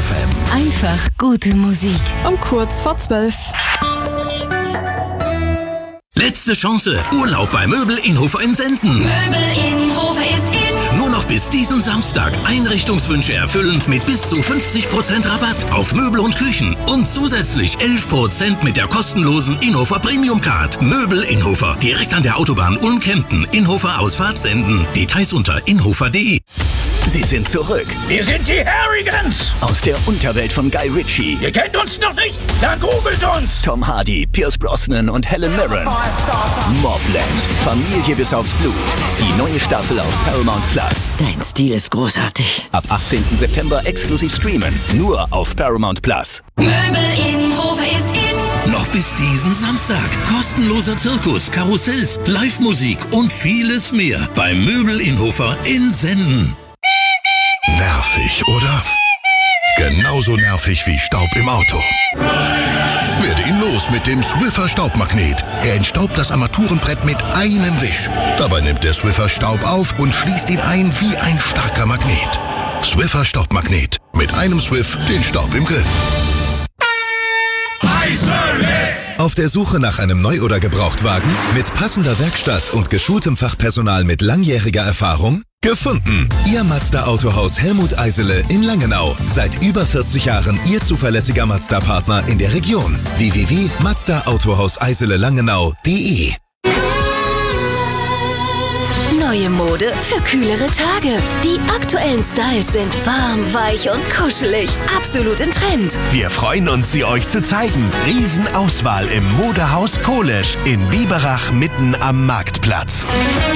FM. Einfach gute Musik. Um kurz vor 12. Letzte Chance. Urlaub bei Möbel Inhofer in Senden. Möbel Inhofer ist in. Nur noch bis diesen Samstag. Einrichtungswünsche erfüllen mit bis zu 50% Rabatt auf Möbel und Küchen. Und zusätzlich 11% mit der kostenlosen Inhofer Premium Card. Möbel Inhofer. Direkt an der Autobahn Ulm-Kempten. Inhofer Ausfahrt Senden. Details unter inhofer.de. Sie sind zurück. Wir sind die Harrigans. Aus der Unterwelt von Guy Ritchie. Ihr kennt uns noch nicht? Dann googelt uns. Tom Hardy, Pierce Brosnan und Helen Mirren. Mobland. Familie bis aufs Blut. Die neue Staffel auf Paramount Plus. Dein Stil ist großartig. Ab 18. September exklusiv streamen. Nur auf Paramount Plus. Möbel Inhofer ist in. Noch bis diesen Samstag. Kostenloser Zirkus, Karussells, Live-Musik und vieles mehr. Bei Möbel Inhofer in Senden. Nervig, oder? Genauso nervig wie Staub im Auto. Werde ihn los mit dem Swiffer Staubmagnet. Er entstaubt das Armaturenbrett mit einem Wisch. Dabei nimmt der Swiffer Staub auf und schließt ihn ein wie ein starker Magnet. Swiffer Staubmagnet. Mit einem Swiff den Staub im Griff. Auf der Suche nach einem Neu- oder Gebrauchtwagen? Mit passender Werkstatt und geschultem Fachpersonal mit langjähriger Erfahrung? Gefunden! Ihr Mazda Autohaus Helmut Eisele in Langenau. Seit über 40 Jahren Ihr zuverlässiger Mazda-Partner in der Region. www.mazdaautohauseile-langenau.de. Neue Mode für kühlere Tage. Die aktuellen Styles sind warm, weich und kuschelig. Absolut in Trend. Wir freuen uns, sie euch zu zeigen. Riesenauswahl im Modehaus Kolesch in Biberach mitten am Marktplatz.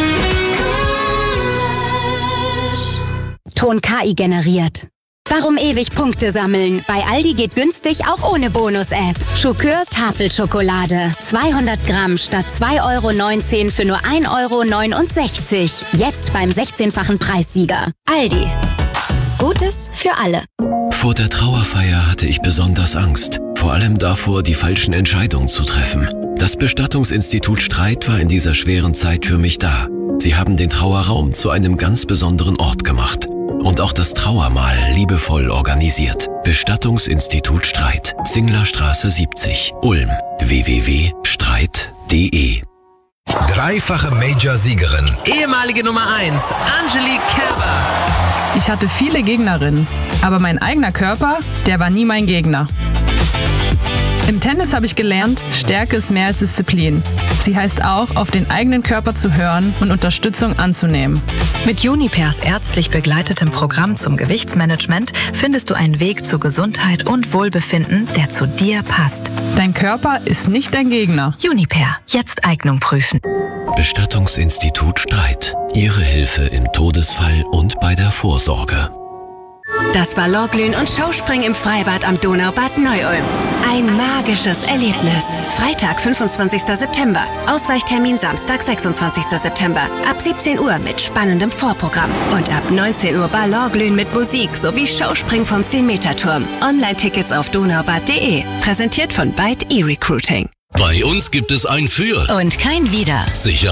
Ton KI generiert. Warum ewig Punkte sammeln? Bei Aldi geht günstig auch ohne Bonus-App. Schokör Tafelschokolade. 200 Gramm statt 2,19 € für nur 1,69 €. Jetzt beim 16-fachen Preissieger. Aldi. Gutes für alle. Vor der Trauerfeier hatte ich besonders Angst. Vor allem davor, die falschen Entscheidungen zu treffen. Das Bestattungsinstitut Streit war in dieser schweren Zeit für mich da. Sie haben den Trauerraum zu einem ganz besonderen Ort gemacht. Und auch das Trauermahl liebevoll organisiert. Bestattungsinstitut Streit. Zinglerstraße 70, Ulm. www.streit.de. Dreifache Major-Siegerin. Ehemalige Nummer 1, Angelique Kerber. Ich hatte viele Gegnerinnen, aber mein eigener Körper, der war nie mein Gegner. Im Tennis habe ich gelernt, Stärke ist mehr als Disziplin. Sie heißt auch, auf den eigenen Körper zu hören und Unterstützung anzunehmen. Mit Junipers ärztlich begleitetem Programm zum Gewichtsmanagement findest du einen Weg zu Gesundheit und Wohlbefinden, der zu dir passt. Dein Körper ist nicht dein Gegner. Juniper, jetzt Eignung prüfen. Bestattungsinstitut Streit. Ihre Hilfe im Todesfall und bei der Vorsorge. Das Ballonglühen und Showspringen im Freibad am Donaubad Neu-Ulm. Ein magisches Erlebnis. Freitag, 25. September. Ausweichtermin Samstag, 26. September. Ab 17 Uhr mit spannendem Vorprogramm. Und ab 19 Uhr Ballonglühen mit Musik sowie Showspringen vom 10-Meter-Turm. Online-Tickets auf donaubad.de. Präsentiert von Byte eRecruiting. Bei uns gibt es ein Für und kein Wider. Sicher